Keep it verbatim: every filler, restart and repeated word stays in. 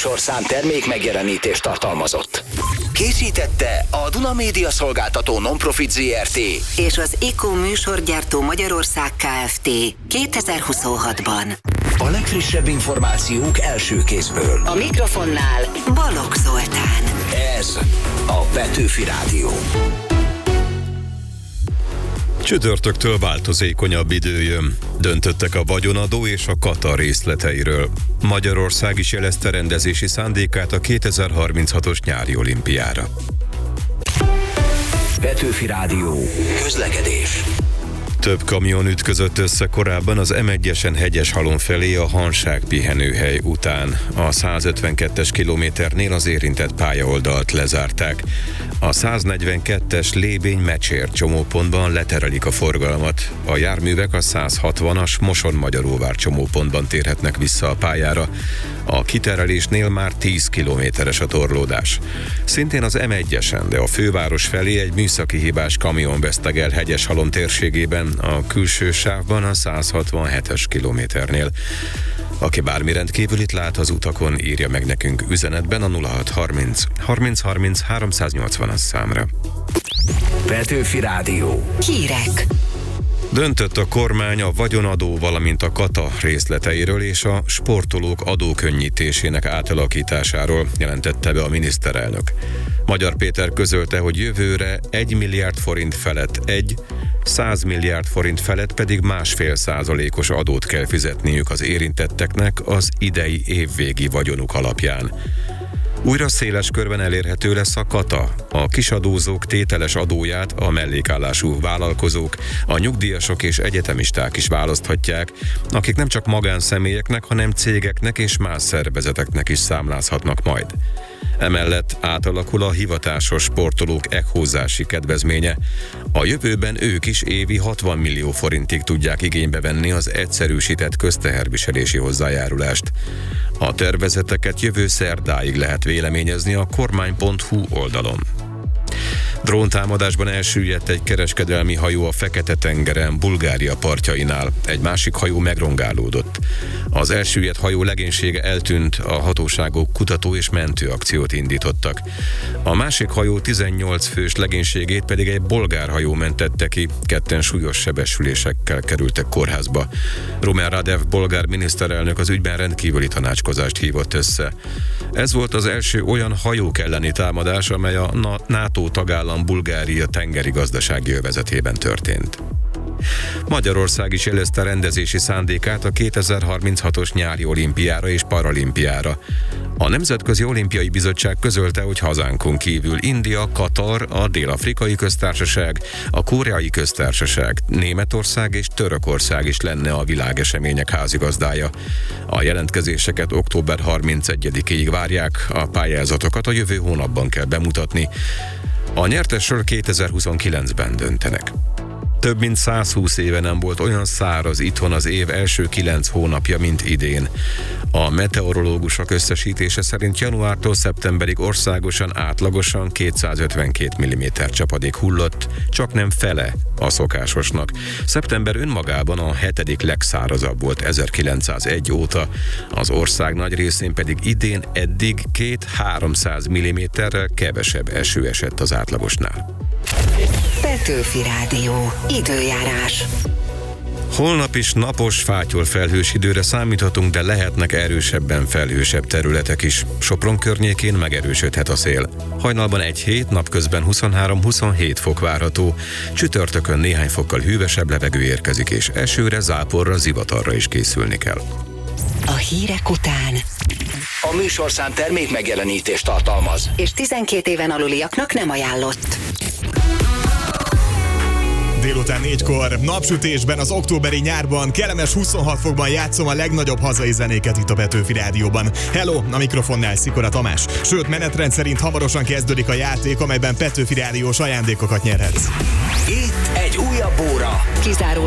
műsorszám termék megjelenítést tartalmazott. Készítette a Duna Média Szolgáltató Non-Profit zé er té és az IKO műsorgyártó Magyarország Kft. kétezer-huszonhatban. A legfrissebb információk első kézből. A mikrofonnál Balogh Zoltán. Ez a Petőfi Rádió. Csütörtöktől változékonyabb idő jön. Döntöttek a vagyonadó és a kata részleteiről. Magyarország is jelezte rendezési szándékát a kétezer-harminchatos nyári olimpiára. Petőfi Rádió. Közlekedés. Több kamion ütközött össze korábban az em egyesen Hegyeshalom felé a Hanság pihenőhely után. A százötvenkettes kilométernél az érintett pályaoldalt lezárták. A száznegyvenkettes Lébény-Mecsér csomópontban leterelik a forgalmat. A járművek a százhatvanas Moson-Magyaróvár csomópontban térhetnek vissza a pályára. A kiterelésnél már tíz kilométeres a torlódás. Szintén az em egyesen, de a főváros felé egy műszaki hibás kamion vesztegel Hegyeshalom térségében, a külső sávban a százhatvanhetes kilométernél. Aki bármi rendkívülit lát az utakon, írja meg nekünk üzenetben a nulla hatszázharminc harminc háromszáznyolcvanas számra. Petőfi Rádió. Hírek. Döntött a kormány a vagyonadó, valamint a kata részleteiről és a sportolók adókönnyítésének átalakításáról, jelentette be a miniszterelnök. Magyar Péter közölte, hogy jövőre egy milliárd forint felett egy, száz milliárd forint felett pedig másfél százalékos adót kell fizetniük az érintetteknek az idei évvégi vagyonuk alapján. Újra széles körben elérhető lesz a kata. A kisadózók tételes adóját a mellékállású vállalkozók, a nyugdíjasok és egyetemisták is választhatják, akik nem csak magánszemélyeknek, hanem cégeknek és más szervezeteknek is számlázhatnak majd. Emellett átalakul a hivatásos sportolók ekhózási kedvezménye. A jövőben ők is évi hatvan millió forintig tudják igénybe venni az egyszerűsített közteherviselési hozzájárulást. A tervezeteket jövő szerdáig lehet véleményezni a kormány pont hu oldalon. Dróntámadásban elsüllyedt egy kereskedelmi hajó a Fekete-tengeren, Bulgária partjainál. Egy másik hajó megrongálódott. Az elsüllyedt hajó legénysége eltűnt, a hatóságok kutató és mentőakciót indítottak. A másik hajó tizennyolc fős legénységét pedig egy bolgár hajó mentette ki, ketten súlyos sebesülésekkel kerültek kórházba. Rumen Radev bolgár miniszterelnök az ügyben rendkívüli tanácskozást hívott össze. Ez volt az első olyan hajók elleni támadás, amely a NATO tagállam Bulgária tengeri gazdasági övezetében történt. Magyarország is jelezte rendezési szándékát a kétezer-harminchatos nyári olimpiára és paralimpiára. A Nemzetközi Olimpiai Bizottság közölte, hogy hazánkon kívül India, Katar, a Dél-Afrikai Köztársaság, a Koreai Köztársaság, Németország és Törökország is lenne a világesemények házigazdája. A jelentkezéseket október harmincegyedikéig várják, a pályázatokat a jövő hónapban kell bemutatni. A nyertesről kétezer-huszonkilencben döntenek. Több mint százhúsz éve nem volt olyan száraz itthon az év első kilenc hónapja, mint idén. A meteorológusok összesítése szerint januártól szeptemberig országosan átlagosan kétszázötvenkét milliméter csapadék hullott, csak nem fele a szokásosnak. Szeptember önmagában a hetedik legszárazabb volt ezerkilencszázegy óta, az ország nagy részén pedig idén eddig két-háromszáz milliméterrel kevesebb eső esett az átlagosnál. Petőfi Rádió. Időjárás. Holnap is napos, fátyol felhős időre számíthatunk, de lehetnek erősebben felhősebb területek is. Sopron környékén megerősödhet a szél. Hajnalban egy hét, napközben huszonhárom-huszonhét fok várható. Csütörtökön néhány fokkal hűvösebb levegő érkezik, és esőre, záporra, zivatarra is készülni kell. A hírek után A műsorszám termék megjelenítést tartalmaz, és tizenkét éven aluliaknak nem ajánlott. Délután négykor napsütésben az októberi nyárban kellemes huszonhat fokban játszom a legnagyobb hazai zenéket itt a Petőfi Rádióban. Hello, a mikrofonnál Szikora Tamás. Sőt, menetrend szerint hamarosan kezdődik a játék, amelyben Petőfi Rádiós ajándékokat nyerhetsz. itt egy újabb óra. Kizárólag